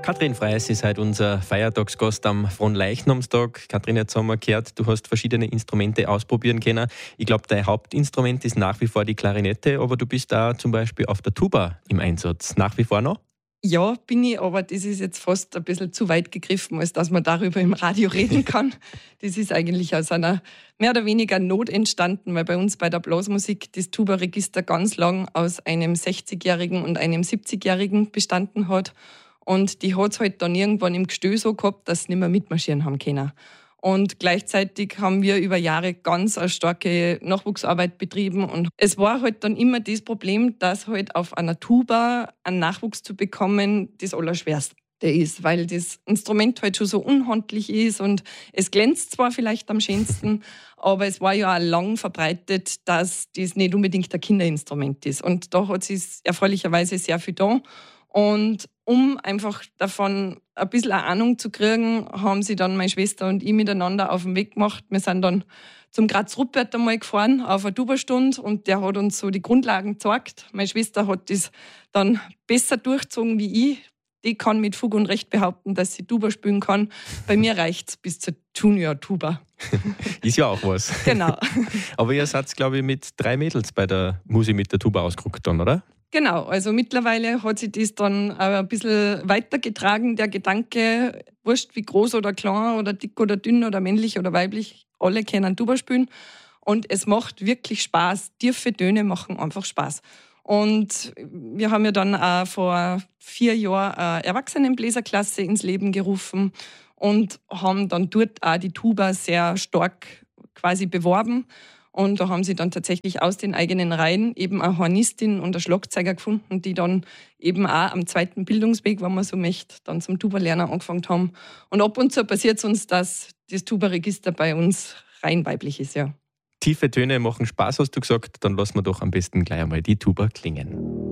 Katrin Freis ist heute unser Feiertagsgast am Fronleichnamstag. Katrin, jetzt haben wir gehört, du hast verschiedene Instrumente ausprobieren können. Ich glaube, dein Hauptinstrument ist nach wie vor die Klarinette, aber du bist da zum Beispiel auf der Tuba im Einsatz. Nach wie vor noch? Ja, bin ich, aber das ist jetzt fast ein bisschen zu weit gegriffen, als dass man darüber im Radio reden kann. Das ist eigentlich aus einer mehr oder weniger Not entstanden, weil bei uns bei der Blasmusik das Tuba-Register ganz lang aus einem 60-Jährigen und einem 70-Jährigen bestanden hat. Und die hat es halt dann irgendwann im Gestell so gehabt, dass sie nicht mehr mitmarschieren haben können. Und gleichzeitig haben wir über Jahre ganz eine starke Nachwuchsarbeit betrieben. Und es war halt dann immer das Problem, dass halt auf einer Tuba einen Nachwuchs zu bekommen, das Allerschwerste ist, weil das Instrument halt schon so unhandlich ist und es glänzt zwar vielleicht am schönsten, aber es war ja auch lang verbreitet, dass das nicht unbedingt ein Kinderinstrument ist. Und da hat sich erfreulicherweise sehr viel da. Und um einfach davon ein bisschen eine Ahnung zu kriegen, haben sie dann meine Schwester und ich miteinander auf den Weg gemacht. Wir sind dann zum Graz Rupert einmal gefahren auf eine Tuba-Stunde und der hat uns so die Grundlagen gezeigt. Meine Schwester hat das dann besser durchgezogen wie ich. Die kann mit Fug und Recht behaupten, dass sie Tuba spielen kann. Bei mir reicht es bis zur Junior-Tuba. Ist ja auch was. Genau. Aber ihr seid, glaube ich, mit 3 Mädels bei der Musik mit der Tuba ausgerückt dann, oder? Genau, also mittlerweile hat sich das dann ein bisschen weitergetragen, der Gedanke, wurscht wie groß oder klein oder dick oder dünn oder männlich oder weiblich, alle können Tuba spielen und es macht wirklich Spaß. Tiefe Töne machen einfach Spaß. Und wir haben ja dann auch vor 4 Jahren eine Erwachsenenbläserklasse ins Leben gerufen und haben dann dort auch die Tuba sehr stark quasi beworben. Und da haben sie dann tatsächlich aus den eigenen Reihen eben eine Hornistin und einen Schlagzeuger gefunden, die dann eben auch am zweiten Bildungsweg, wenn man so möchte, dann zum Tuba-Lerner angefangen haben. Und ab und zu passiert es uns, dass das Tuba-Register bei uns rein weiblich ist, ja. Tiefe Töne machen Spaß, hast du gesagt. Dann lassen wir doch am besten gleich einmal die Tuba klingen.